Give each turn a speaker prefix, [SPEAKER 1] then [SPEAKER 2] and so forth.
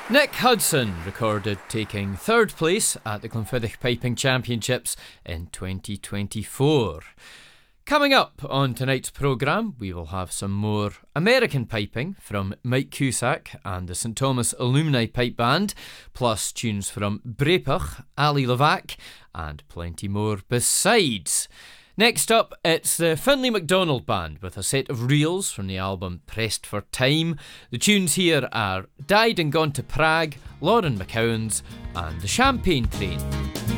[SPEAKER 1] Nick Hudson recorded taking third place at the Glenfiddich Piping Championships in 2024. Coming up on tonight's programme, we will have some more American piping from Mike Cusack and the St Thomas Alumni Pipe Band, plus tunes from Brepach, Ali Levac, and plenty more besides. Next up, it's the Finlay MacDonald Band with a set of reels from the album Pressed for Time. The tunes here are Died and Gone to Prague, Lauren McCowan's, and The Champagne Train.